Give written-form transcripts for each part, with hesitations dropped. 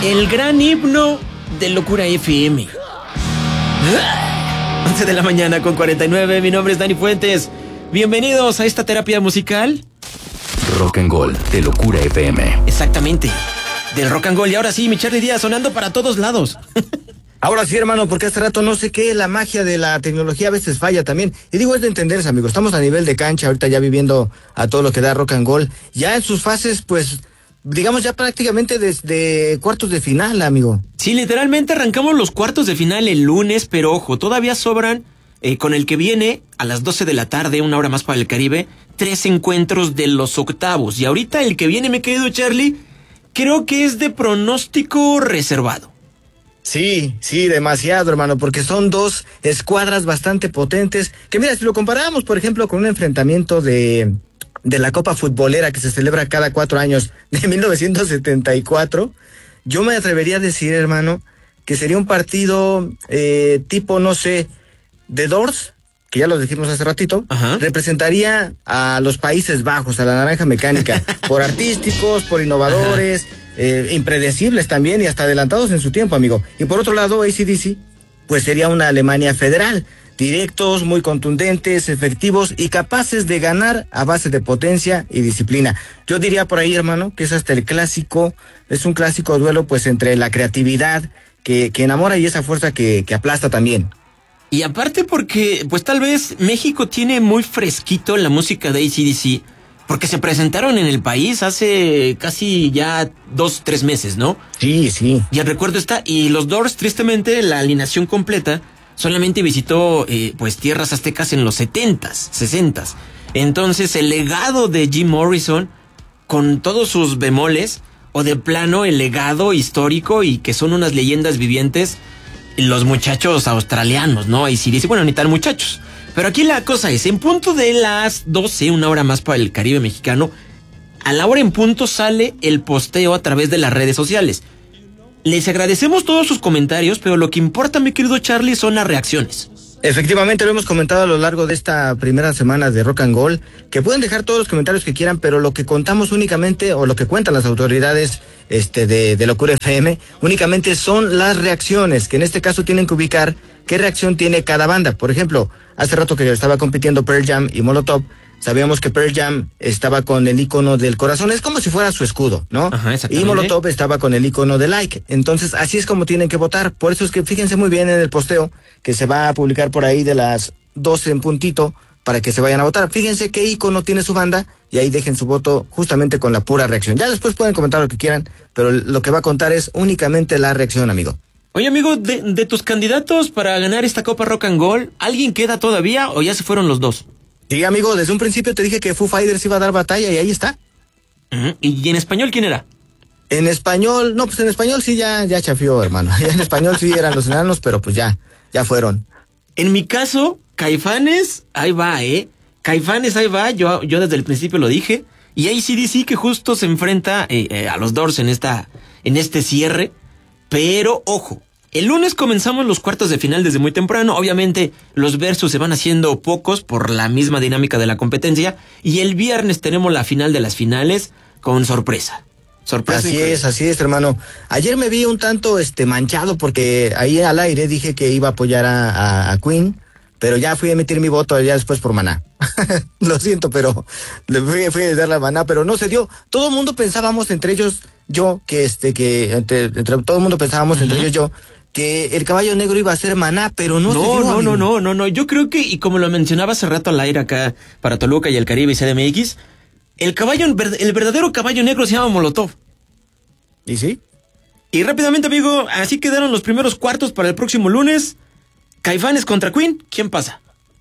El gran himno de Locura FM. 11 de la mañana con 49. Mi nombre es Dani Fuentes. Bienvenidos a esta terapia musical. Rock and Gold de Locura FM. Exactamente, del Rock and Gold. Y ahora sí, mi Charly Díaz sonando para todos lados. Ahora sí, hermano, porque hace rato no sé qué, la magia de la tecnología a veces falla también. Y digo, es de entenderse, amigos. Estamos a nivel de cancha, ahorita ya viviendo a todo lo que da Rock and Gold. Ya en sus fases, pues, digamos ya prácticamente desde cuartos de final, amigo. Sí, literalmente arrancamos los cuartos de final el lunes, pero ojo, todavía sobran, con el que viene a las 12 de la tarde, una hora más para el Caribe, 3 encuentros de los octavos. Y ahorita el que viene, mi querido Charly, creo que es de pronóstico reservado. Sí, demasiado, hermano, porque son dos escuadras bastante potentes, que mira, si lo comparamos, por ejemplo, con un enfrentamiento de la Copa Futbolera que se celebra cada 4 años, de 1974, yo me atrevería a decir, hermano, que sería un partido tipo, no sé, The Doors, que ya lo dijimos hace ratito. Ajá. Representaría a los Países Bajos, a la Naranja Mecánica, por artísticos, por innovadores, impredecibles también y hasta adelantados en su tiempo, amigo. Y por otro lado, AC/DC, pues sería una Alemania federal, directos, muy contundentes, efectivos y capaces de ganar a base de potencia y disciplina. Yo diría por ahí, hermano, que es hasta el clásico, es un clásico duelo pues entre la creatividad que enamora y esa fuerza que aplasta también. Y aparte porque, pues tal vez México tiene muy fresquito la música de AC/DC, porque se presentaron en el país hace casi ya 2-3 meses, ¿no? Sí. Y el recuerdo está, y los Doors, tristemente, la alineación completa solamente visitó, pues, tierras aztecas en los 70s, 60s. Entonces, el legado de Jim Morrison, con todos sus bemoles, o de plano el legado histórico y que son unas leyendas vivientes, los muchachos australianos, ¿no? Y si dice, bueno, ni tan muchachos. Pero aquí la cosa es, en punto de las 12, una hora más para el Caribe mexicano, a la hora en punto sale el posteo a través de las redes sociales. Les agradecemos todos sus comentarios, pero lo que importa, mi querido Charly, son las reacciones. Efectivamente, lo hemos comentado a lo largo de esta primera semana de Rock and Gold, que pueden dejar todos los comentarios que quieran, pero lo que contamos únicamente, o lo que cuentan las autoridades de Locura FM, únicamente son las reacciones, que en este caso tienen que ubicar qué reacción tiene cada banda. Por ejemplo, hace rato que estaba compitiendo Pearl Jam y Molotov, sabíamos que Pearl Jam estaba con el icono del corazón, es como si fuera su escudo, ¿no? Ajá, y Molotov estaba con el icono de like. Entonces, así es como tienen que votar. Por eso es que fíjense muy bien en el posteo que se va a publicar por ahí de las 12 en puntito para que se vayan a votar. Fíjense qué icono tiene su banda y ahí dejen su voto justamente con la pura reacción. Ya después pueden comentar lo que quieran, pero lo que va a contar es únicamente la reacción, amigo. Oye, amigo, de tus candidatos para ganar esta Copa Rock and Gold, ¿alguien queda todavía o ya se fueron los dos? Sí, amigo, desde un principio te dije que Foo Fighters iba a dar batalla y ahí está. ¿Y en español quién era? En español, no, pues en español sí ya chafió, hermano. Ya en español sí eran los enanos, pero pues ya fueron. En mi caso, Caifanes, ahí va, Caifanes, ahí va, yo desde el principio lo dije. Y AC/DC que justo se enfrenta a los Doors en este cierre. Pero, ojo, el lunes comenzamos los cuartos de final desde muy temprano. Obviamente, los versus se van haciendo pocos por la misma dinámica de la competencia. Y el viernes tenemos la final de las finales con sorpresa. Así es, hermano. Ayer me vi un tanto manchado porque ahí al aire dije que iba a apoyar a Queen, pero ya fui a emitir mi voto ya después por Maná. Lo siento, pero le fui a dar la Maná, pero no se dio. Todo el mundo pensábamos entre ellos yo que entre todo el mundo pensábamos entre ellos yo que el Caballo Negro iba a ser Maná, pero no se dio. No. Yo creo que, y como lo mencionaba hace rato al aire acá para Toluca y el Caribe y CDMX, el verdadero Caballo Negro se llama Molotov. ¿Y sí? Y rápidamente, amigo, así quedaron los primeros cuartos para el próximo lunes. Caifanes contra Queen, ¿quién pasa?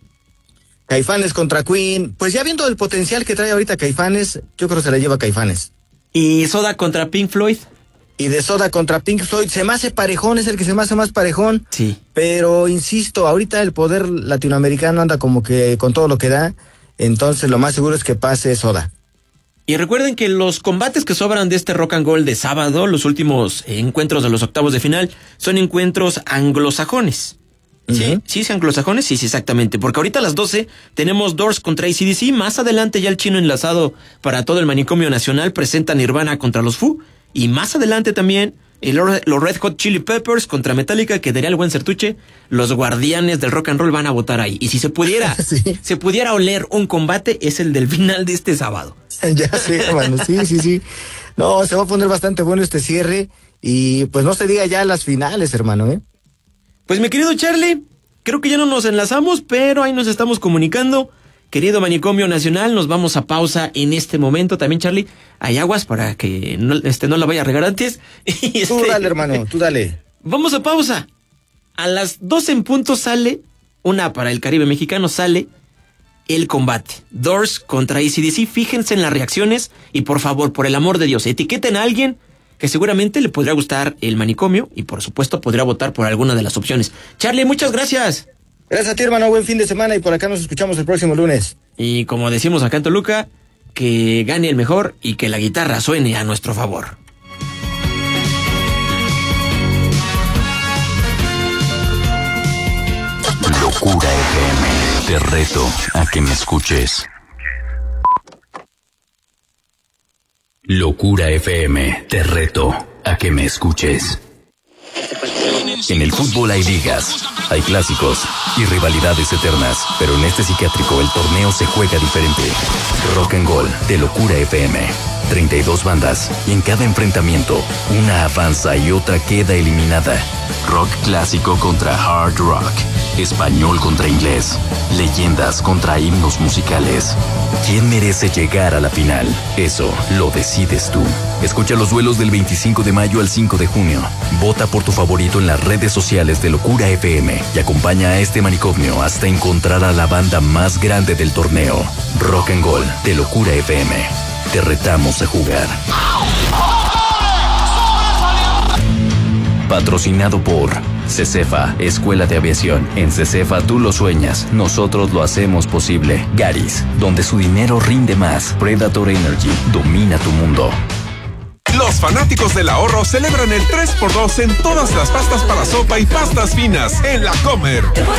Caifanes contra Queen, pues ya viendo el potencial que trae ahorita Caifanes, yo creo que se la lleva Caifanes. ¿Y Soda contra Pink Floyd? Y de Soda contra Pink Floyd, se me hace parejón, es el que se me hace más parejón. Sí. Pero, insisto, ahorita el poder latinoamericano anda como que con todo lo que da, entonces lo más seguro es que pase Soda. Y recuerden que los combates que sobran de este Rock and Gold de sábado, los últimos encuentros de los octavos de final, son encuentros anglosajones. ¿Sí? ¿Sí, anglosajones? Sí, exactamente. Porque ahorita a las 12 tenemos Doors contra AC/DC. Más adelante ya el chino enlazado para todo el manicomio nacional presenta Nirvana contra los Foo. Y más adelante también los Red Hot Chili Peppers contra Metallica, que daría el buen Sertuche. Los guardianes del rock and roll van a votar ahí. Y si se pudiera, se pudiera oler un combate, es el del final de este sábado. Ya sé, hermano, sí. No, se va a poner bastante bueno este cierre. Y pues no se diga ya las finales, hermano, ¿eh? Pues mi querido Charlie, creo que ya no nos enlazamos, pero ahí nos estamos comunicando. Querido Manicomio Nacional, nos vamos a pausa en este momento. También, Charlie, hay aguas para que no la vaya a regar antes. Tú dale, hermano, tú dale. Vamos a pausa. A las 12 en punto sale, para el Caribe mexicano, sale el combate. Doors contra AC/DC. Fíjense en las reacciones y por favor, por el amor de Dios, etiqueten a alguien que seguramente le podría gustar el Manicomio y por supuesto podría votar por alguna de las opciones. Charlie, muchas gracias. Gracias a ti, hermano, buen fin de semana y por acá nos escuchamos el próximo lunes. Y como decimos acá en Toluca, que gane el mejor y que la guitarra suene a nuestro favor. Locura FM, te reto a que me escuches. Locura FM, te reto a que me escuches. En el fútbol hay ligas, hay clásicos y rivalidades eternas, pero en este psiquiátrico el torneo se juega diferente. Rock and Gold de Locura FM. 32 bandas y en cada enfrentamiento una avanza y otra queda eliminada. Rock clásico contra hard rock, español contra inglés, leyendas contra himnos musicales. ¿Quién merece llegar a la final? Eso lo decides tú. Escucha los duelos del 25 de mayo al 5 de junio. Vota por tu favorito en las redes sociales de Locura FM y acompaña a este manicomio hasta encontrar a la banda más grande del torneo. Rock and Gold de Locura FM. Te retamos a jugar. Patrocinado por CECEFA, Escuela de Aviación. En CECEFA tú lo sueñas, nosotros lo hacemos posible. Garis, donde su dinero rinde más. Predator Energy, domina tu mundo. Los fanáticos del ahorro celebran el 3x2 en todas las pastas para sopa y pastas finas en La Comer.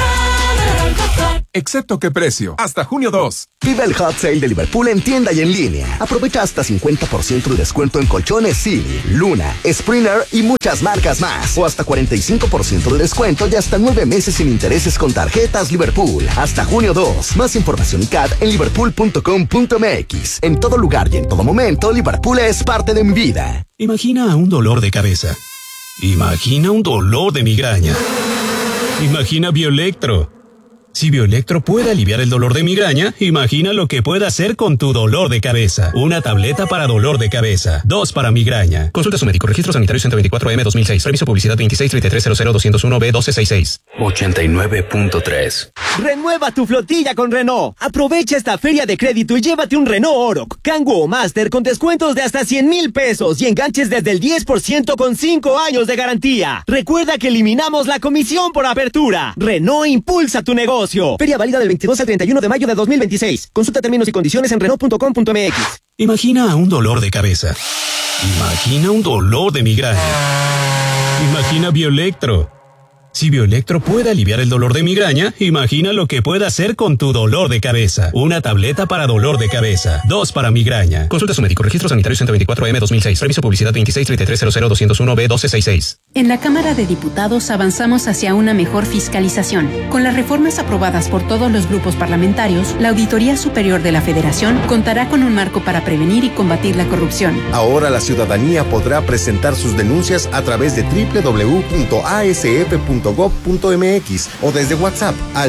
Excepto qué precio, hasta junio 2. Vive el Hot Sale de Liverpool en tienda y en línea. Aprovecha hasta 50% de descuento en colchones Silly, Luna, Springer y muchas marcas más. O hasta 45% de descuento y hasta 9 meses sin intereses con tarjetas Liverpool. Hasta junio 2. Más información y CAD en liverpool.com.mx. En todo lugar y en todo momento, Liverpool es parte de mi vida. Imagina un dolor de cabeza. Imagina un dolor de migraña. Imagina Bioelectro. Si Bioelectro puede aliviar el dolor de migraña, imagina lo que puede hacer con tu dolor de cabeza. Una tableta para dolor de cabeza. 2 para migraña. Consulta a su médico. Registro sanitario 124M 2006. Permiso publicidad 2633000201B1266. 89.3. Renueva tu flotilla con Renault. Aprovecha esta feria de crédito y llévate un Renault Oroch, Kangoo o Master con descuentos de hasta 100,000 pesos y enganches desde el 10% con 5 años de garantía. Recuerda que eliminamos la comisión por apertura. Renault impulsa tu negocio. Feria válida del 22 al 31 de mayo de 2026. Consulta términos y condiciones en Renault.com.mx. Imagina un dolor de cabeza. Imagina un dolor de migraña. Imagina Bioelectro. Si Bioelectro puede aliviar el dolor de migraña, imagina lo que puede hacer con tu dolor de cabeza. Una tableta para dolor de cabeza. 2 para migraña. Consulta a su médico. Registro sanitario 124M 2006. Permiso publicidad 2633000201B1266. En la Cámara de Diputados avanzamos hacia una mejor fiscalización. Con las reformas aprobadas por todos los grupos parlamentarios, la Auditoría Superior de la Federación contará con un marco para prevenir y combatir la corrupción. Ahora la ciudadanía podrá presentar sus denuncias a través de www.asf.gov.mx o desde WhatsApp al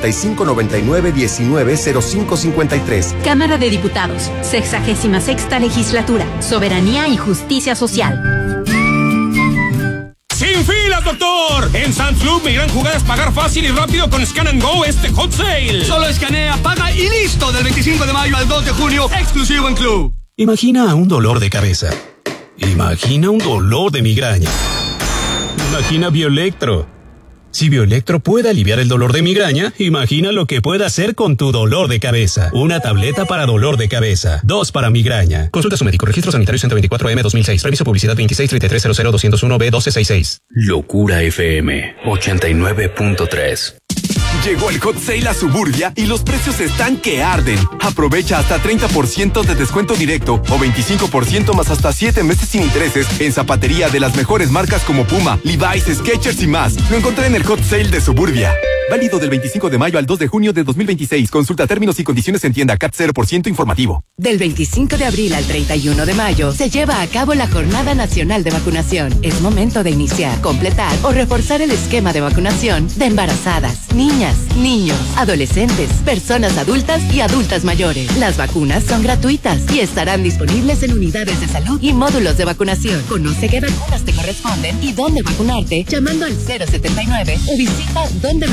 5599-190553. Cámara de Diputados, 66ª Legislatura, Soberanía y Justicia Social. ¡Sin filas, doctor! En Sam's Club, mi gran jugada es pagar fácil y rápido con Scan and Go este Hot Sale. Solo escanea, paga y listo. Del 25 de mayo al 2 de junio, exclusivo en Club. Imagina un dolor de cabeza. Imagina un dolor de migraña. Imagina Bioelectro. Si Bioelectro puede aliviar el dolor de migraña, imagina lo que puede hacer con tu dolor de cabeza. Una tableta para dolor de cabeza. 2 para migraña. Consulta a su médico. Registro sanitario 124M 2006. Permiso publicidad 2633000201B1266. Locura FM 89.3. Llegó el Hot Sale a Suburbia y los precios están que arden. Aprovecha hasta 30% de descuento directo o 25% más hasta 7 meses sin intereses en zapatería de las mejores marcas como Puma, Levi's, Skechers y más. Lo encontré en el Hot Sale de Suburbia. Válido del 25 de mayo al 2 de junio de 2026. Consulta términos y condiciones en tienda. CAT 0% informativo. Del 25 de abril al 31 de mayo se lleva a cabo la Jornada Nacional de Vacunación. Es momento de iniciar, completar o reforzar el esquema de vacunación de embarazadas, niñas, niños, adolescentes, personas adultas y adultas mayores. Las vacunas son gratuitas y estarán disponibles en unidades de salud y módulos de vacunación. Conoce qué vacunas te corresponden y dónde vacunarte llamando al 079 o visita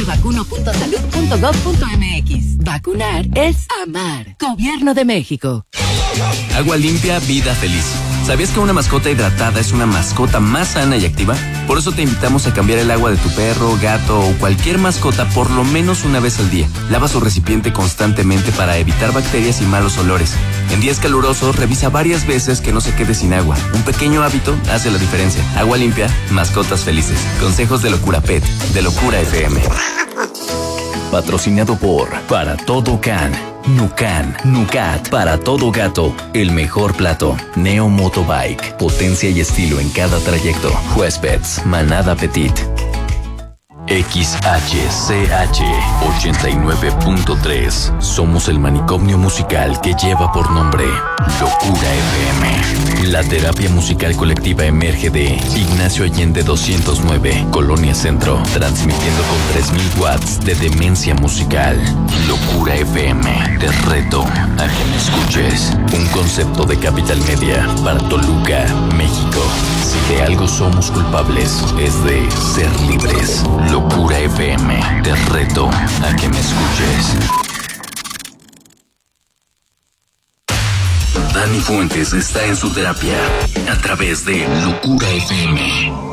dondemevacuno.salud.gov.mx. Vacunar es amar. Gobierno de México. Agua limpia, vida feliz. ¿Sabías que una mascota hidratada es una mascota más sana y activa? Por eso te invitamos a cambiar el agua de tu perro, gato o cualquier mascota por lo menos una vez al día. Lava su recipiente constantemente para evitar bacterias y malos olores. En días calurosos, revisa varias veces que no se quede sin agua. Un pequeño hábito hace la diferencia. Agua limpia, mascotas felices. Consejos de Locura Pet, de Locura FM. Patrocinado por Para Todo Can, Nucan, Nucat, Para Todo Gato, el mejor plato, Neo Motobike, potencia y estilo en cada trayecto, Huéspedes, Manada Petit. XHCH 89.3. Somos el manicomio musical que lleva por nombre Locura FM. La terapia musical colectiva emerge de Ignacio Allende 209, Colonia Centro, transmitiendo con 3000 watts de demencia musical. Locura FM, te reto a que me escuches. Un concepto de Capital Media para Toluca, México. Si de algo somos culpables, es de ser libres. Locura FM, te reto a que me escuches. Dani Fuentes está en su terapia a través de Locura FM.